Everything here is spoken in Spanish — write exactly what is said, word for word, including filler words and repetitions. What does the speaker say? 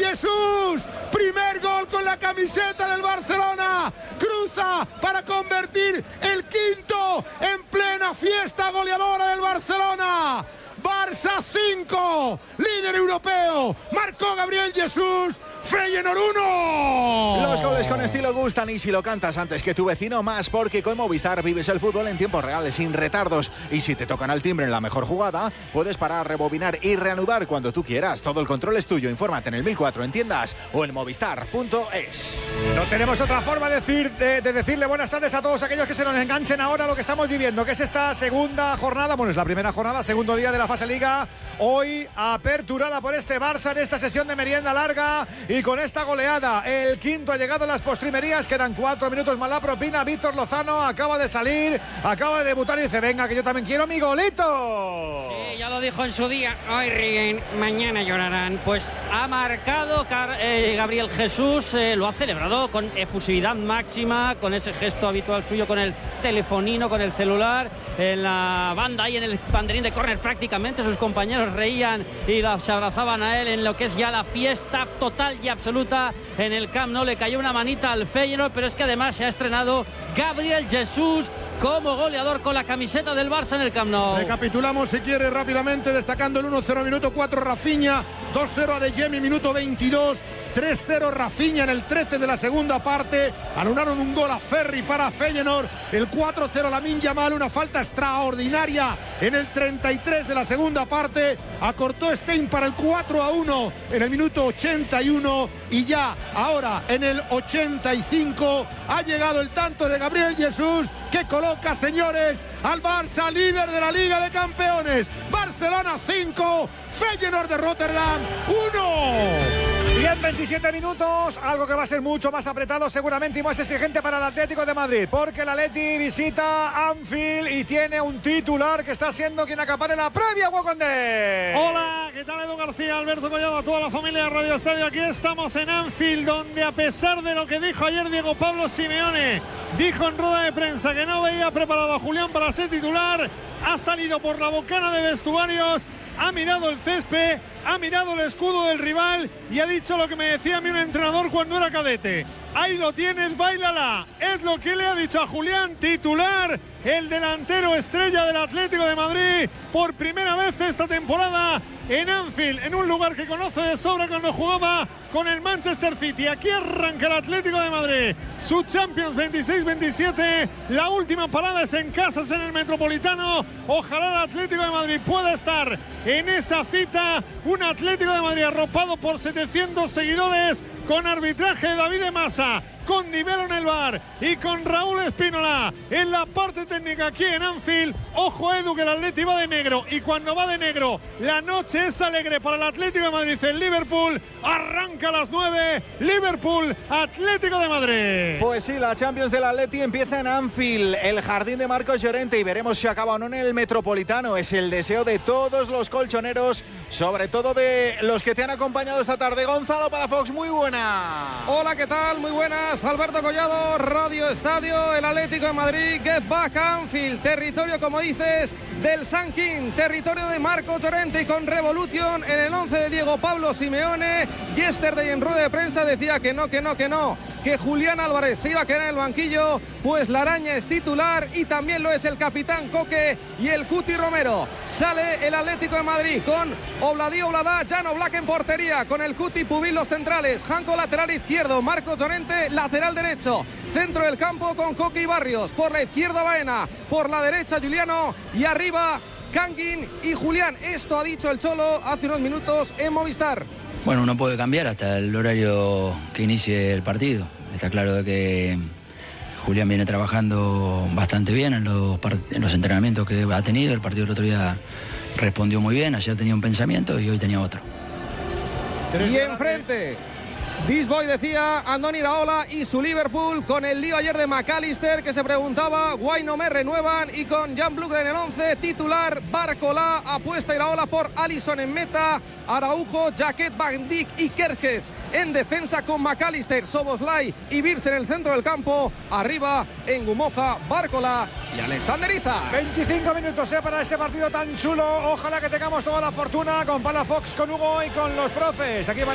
Jesús, primer gol con la camiseta del Barcelona, cruza para convertir el quinto en plena fiesta goleadora del Barcelona. Barça cinco, líder europeo, marcó Gabriel Jesús, Feyenoord uno. Los goles con estilo gustan y si lo cantas antes que tu vecino más, porque con Movistar vives el fútbol en tiempo real sin retardos y si te tocan al timbre en la mejor jugada, puedes parar, rebobinar y reanudar cuando tú quieras. Todo el control es tuyo. Infórmate en el mil cuatro en tiendas o en movistar punto es. No tenemos otra forma de, decir, de, de decirle buenas tardes a todos aquellos que se nos enganchen ahora a lo que estamos viviendo, que es esta segunda jornada, bueno, es la primera jornada, segundo día de la fase Liga, hoy aperturada por este Barça en esta sesión de merienda larga y con esta goleada. El quinto ha llegado a las postrimerías, quedan cuatro minutos más la propina. Víctor Lozano acaba de salir, acaba de debutar y dice, venga que yo también quiero mi golito. Sí, ya lo dijo en su día, hoy ríen, mañana llorarán. Pues ha marcado eh, Gabriel Jesús, eh, lo ha celebrado con efusividad máxima, con ese gesto habitual suyo, con el telefonino, con el celular, en la banda ahí en el banderín de córner prácticamente, sus compañeros reían y se abrazaban a él en lo que es ya la fiesta total y absoluta en el Camp Nou. Le cayó una manita al Feyenoord, pero es que además se ha estrenado Gabriel Jesús como goleador con la camiseta del Barça en el Camp Nou. Recapitulamos si quiere rápidamente, destacando el uno cero minuto cuatro Rafinha, dos cero Adeyemi minuto veintidós, tres cero Rafinha en el trece de la segunda parte, anularon un gol a Ferri para Feyenoord, el cuatro cero Lamine Yamal, una falta extraordinaria en el treinta y tres de la segunda parte, acortó Stein para el cuatro a uno en el minuto ochenta y uno y ya ahora en el ochenta y cinco ha llegado el tanto de Gabriel Jesús que coloca, señores, al Barça líder de la Liga de Campeones. Barcelona cinco, Feyenoord de Rotterdam uno. Y en veintisiete minutos, algo que va a ser mucho más apretado seguramente y más exigente para el Atlético de Madrid, porque el Atleti visita Anfield y tiene un titular que está siendo quien acapare la previa. Wacondé. Hola, ¿qué tal? Edu García, Alberto Collado, a toda la familia de Radio Estadio. Aquí estamos en Anfield, donde a pesar de lo que dijo ayer Diego Pablo Simeone, dijo en rueda de prensa que no veía preparado a Julián para ser titular, ha salido por la bocana de vestuarios, ha mirado el césped, ha mirado el escudo del rival y ha dicho lo que me decía a mí un entrenador cuando era cadete. Ahí lo tienes, báilala. Es lo que le ha dicho a Julián, titular, el delantero estrella del Atlético de Madrid, por primera vez esta temporada en Anfield, en un lugar que conoce de sobra cuando jugaba con el Manchester City. Aquí arranca el Atlético de Madrid, su Champions veintiséis veintisiete, la última parada es en casa, es en el Metropolitano. Ojalá el Atlético de Madrid pueda estar en esa cita, un Atlético de Madrid arropado por setecientos seguidores, con arbitraje de David de Masa, con Nivelo en el bar y con Raúl Espínola en la parte técnica aquí en Anfield. Ojo, Edu, que el Atleti va de negro y cuando va de negro la noche es alegre para el Atlético de Madrid en Liverpool. Arranca a las nueve, Liverpool, Atlético de Madrid. Pues sí, la Champions del Atleti empieza en Anfield, el jardín de Marcos Llorente, y veremos si acaba o no en el Metropolitano. Es el deseo de todos los colchoneros, sobre todo de los que te han acompañado esta tarde. Gonzalo Palafox, muy buena. Hola, ¿qué tal? Muy buenas. Alberto Collado, Radio Estadio, el Atlético de Madrid, Get Back Anfield, territorio, como dices, del Sun King, territorio de Marcos Llorente, y con Revolution en el once de Diego Pablo Simeone. Yesterday en rueda de prensa decía que no, que no, que no, que Julián Álvarez se iba a quedar en el banquillo, pues la araña es titular y también lo es el capitán Coque y el Cuti Romero. Sale el Atlético de Madrid con Obladi Oblada, Jan Oblak en portería, con el Cuti Pubil los centrales, Janko lateral izquierdo, Marcos Llorente lateral derecho, centro del campo con Coque y Barrios, por la izquierda Baena, por la derecha Juliano y arriba Kangin y Julián. Esto ha dicho el Cholo hace unos minutos en Movistar. Bueno, uno puede cambiar hasta el horario que inicie el partido. Está claro de que Julián viene trabajando bastante bien en los, en los entrenamientos que ha tenido. El partido del otro día respondió muy bien. Ayer tenía un pensamiento y hoy tenía otro. Y enfrente, Bisboy decía Andoni Iraola y su Liverpool, con el lío ayer de McAllister, que se preguntaba, guay no me renuevan, y con Jan Bluk en el once, titular, Barcola, apuesta Iraola por Alisson en meta, Araujo, Jaquet, Van Dijk y Kerkes en defensa, con McAllister, Soboslai y Virts en el centro del campo, arriba en Gumoja, Barcola y Alexander Isak. veinticinco minutos ya para ese partido tan chulo. Ojalá que tengamos toda la fortuna con Palafox, con Hugo y con los profes. Aquí van